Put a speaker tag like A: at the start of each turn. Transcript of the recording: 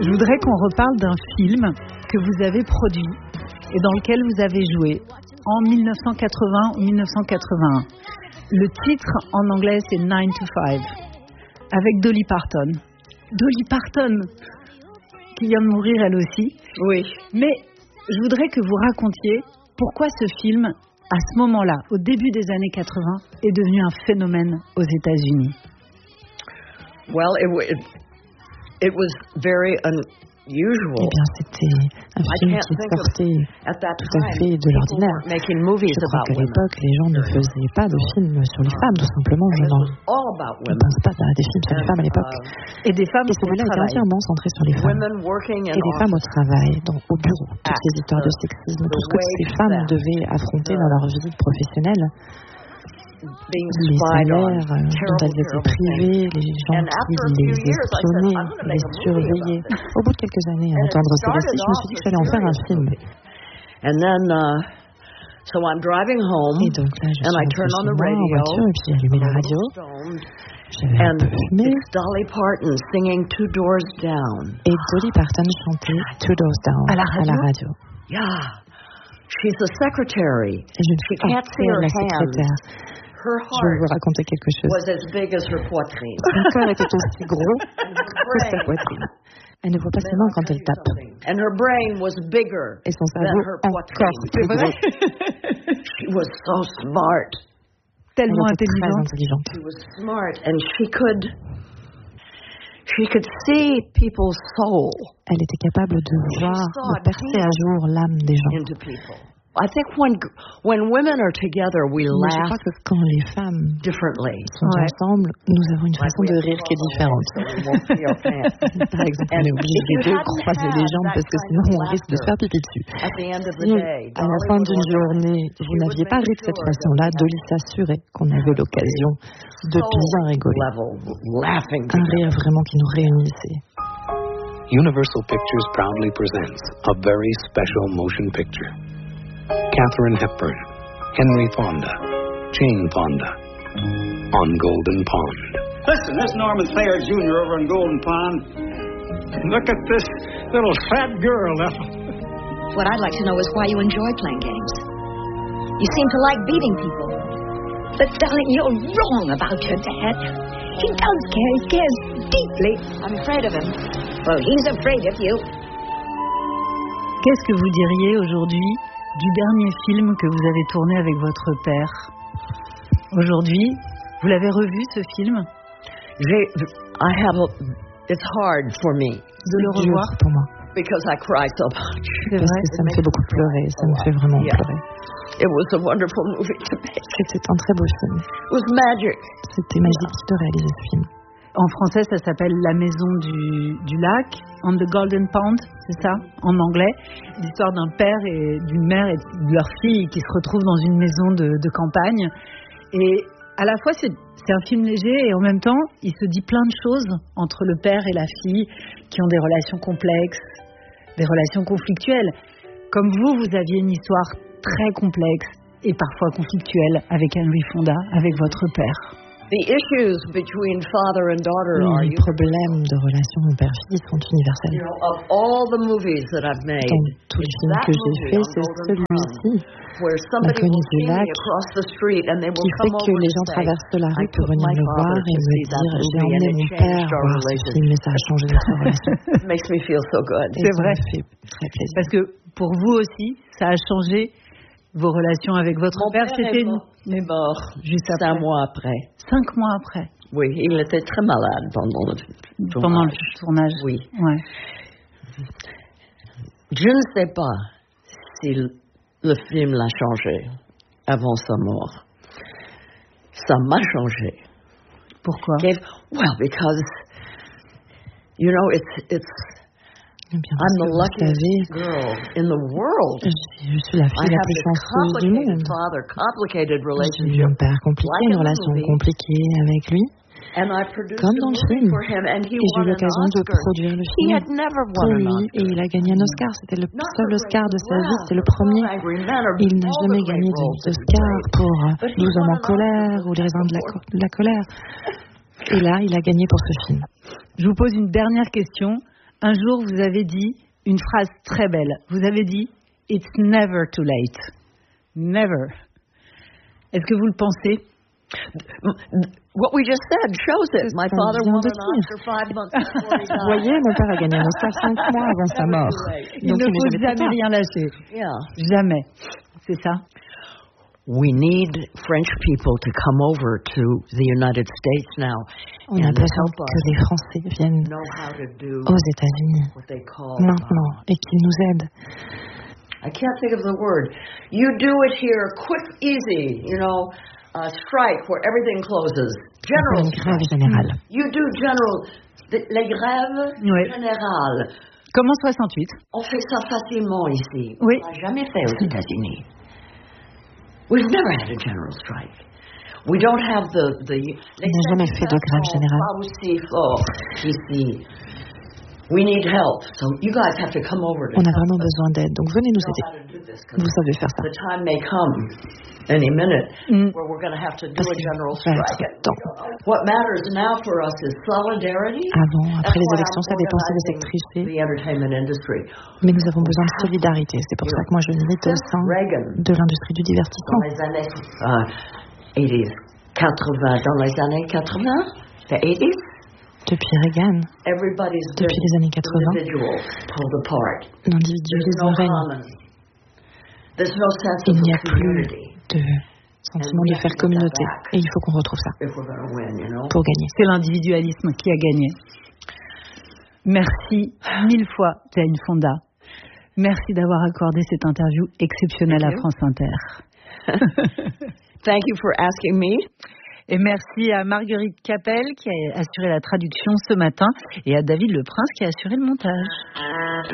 A: Je voudrais qu'on reparle d'un film que vous avez produit et dans lequel vous avez joué en 1980 ou 1981. Le titre en anglais c'est 9 to 5 avec Dolly Parton. Dolly Parton qui vient de mourir elle aussi.
B: Oui.
A: Mais je voudrais que vous racontiez pourquoi ce film, à ce moment-là, au début des années 80, est devenu un phénomène aux États-Unis.
B: Well, it was very unusual.
C: Eh bien, c'était un film qui sortait tout à fait de l'ordinaire. Je crois qu'à l'époque, les gens ne faisaient pas de films sur les femmes, tout simplement. Je ne pense pas à des films sur les femmes à l'époque.
A: Et des femmes
C: et celui-là était entièrement centré sur les femmes. Et des femmes au travail, au bureau. Toutes ces histoires de sexisme, tout ce que ces femmes devaient affronter dans leur vie professionnelle. Les salaires dont elles étaient privées, les gens qui les espionnaient, les surveillaient. Au bout de quelques années à entendre ces récits, je me suis dit que j'allais en faire un film.
B: And then, so I'm driving home,
C: et donc là, je suis
B: rentrée chez moi
C: en voiture, et puis j'ai allumé la radio. J'avais un peu fumé.
B: Dolly Parton singing Two Doors Down.
C: Et Dolly Parton chantait Two Doors Down à la radio.
B: Yeah, she's a secretary.
C: Et je ne suis pas la secrétaire. Je vais vous raconter quelque chose. Son corps était aussi gros que sa poitrine. Elle ne voit pas ses mains quand elle tape. Et son cerveau encore plus gros.
B: She was so smart.
A: Tellement
C: très intelligente.
B: She was smart and she could see people's soul.
C: Elle était capable de voir, de percer à jour l'âme des gens.
B: I think when women are together, we laugh.
C: Je crois que quand les femmes
B: differently
C: sont ensemble, nous avons une façon de rire qui est différente. Par exemple, on est obligé de croiser les jambes parce que sinon on risque de se faire pipi dessus. Si à la fin d'une journée, vous n'aviez pas ri de cette façon-là, Dolly s'assurait qu'on avait l'occasion de bien rigoler. Un rire vraiment qui nous réunissait.
D: Universal Pictures proudly presents a very special motion picture. Katharine Hepburn, Henry Fonda, Jane Fonda, on Golden Pond.
E: Listen, this Norman Thayer Jr. over on Golden Pond. Look at this little fat girl, Ethel.
F: What I'd like to know is why you enjoy playing games. You seem to like beating people. But, darling, you're wrong about your dad. He does care. He cares deeply. I'm afraid of him. Well, he's afraid of you.
A: Qu'est-ce que vous diriez aujourd'hui du dernier film que vous avez tourné avec votre père? Aujourd'hui, vous l'avez revu ce film?
B: It's hard for me
A: de le revoir
C: pour moi.
B: Because I cry so much.
C: Parce que ça me fait beaucoup pleurer, ça me fait vraiment pleurer.
B: It was a wonderful movie to make.
C: C'était un très beau film.
B: It was magic.
C: C'était magique de réaliser ce film.
A: En français, ça s'appelle La Maison du Lac, On the Golden Pond, c'est ça, en anglais. L'histoire d'un père et d'une mère et de leur fille qui se retrouvent dans une maison de campagne. Et à la fois, c'est un film léger et en même temps, il se dit plein de choses entre le père et la fille qui ont des relations complexes, des relations conflictuelles. Comme vous aviez une histoire très complexe et parfois conflictuelle avec Henry Fonda, avec votre père.
B: The issues between father and daughter
C: les problèmes de relation père-fille sont universels.
B: Of all the movies that I've made,
C: dans tous les films que j'ai faits, c'est celui-ci, L'inconnu du lac, qui fait que les gens traversent la rue pour venir me voir et me dire « J'ai emmené mon père voir ce film et ça a changé notre relation ».
A: C'est vrai.
C: Ça me fait très plaisir.
A: Parce que pour vous aussi, ça a changé vos relations avec votre père.
B: C'était mort
A: juste
B: 5 mois après.
A: 5 mois après.
B: Oui, il était très malade pendant le tournage.
A: Pendant le tournage.
B: Oui.
A: Ouais.
B: Je ne sais pas si le film l'a changé avant sa mort. Ça m'a changé.
A: Pourquoi?
B: Well, because you know it's I'm the luckiest girl in the world.
C: Je suis la fille la plus chanceuse du monde. J'ai un père compliqué, une relation compliquée avec lui, comme dans le film. Et j'ai eu l'occasion de produire le film pour lui, et il a gagné un Oscar. C'était le seul Oscar de sa vie, c'était le premier. Il n'a jamais gagné d'Oscar pour 12 hommes en colère ou les raisins de la colère. Et là, il a gagné pour ce film.
A: Je vous pose une dernière question. Un jour, vous avez dit une phrase très belle. Vous avez dit « It's never too late ». Never. Est-ce que vous le pensez?
B: What we just said shows it. My father won an Oscar 5 months before he died.
C: Vous voyez, mon père a gagné un Oscar 5 mois avant sa mort.
A: Il ne faut jamais rien lâcher.
B: Yeah.
A: Jamais. C'est ça.
B: We need French people to come over to the United States now.
C: On a besoin que les Français viennent aux États-Unis maintenant et qu'ils nous aident.
B: I can't think of the word. You do it here, quick, easy, strike where everything closes. General
C: grève générale.
B: You do les grèves générales.
A: Comme en 68.
B: On fait ça facilement ici.
A: Oui.
B: On n'a jamais fait aux États-Unis. We've never had a general strike. We don't have the
C: on n'a jamais fait de grève générale.
B: Aussi fort ici. We need help, so you guys have to come over.
C: On a vraiment besoin d'aide, donc venez nous aider. Vous savez faire ça.
B: The time may come any minute where we're going to have to do a general strike. What matters now for us is solidarity.
C: Après les élections, ça dépend si vous êtes triché. Mais nous avons besoin de solidarité. C'est pour ça que moi je milite au sein de l'industrie du divertissement.
B: Dans les années 80, the 80s.
C: Depuis Reagan, depuis les années 80, l'individualisme règne. Il n'y a plus de sentiment de faire communauté. Et il faut qu'on retrouve ça pour gagner.
A: C'est l'individualisme qui a gagné. Merci 1000 fois, Jane Fonda. Merci d'avoir accordé cette interview exceptionnelle à France Inter.
B: Thank you for asking me.
A: Et merci à Marguerite Capel qui a assuré la traduction ce matin et à David Le Prince qui a assuré le montage.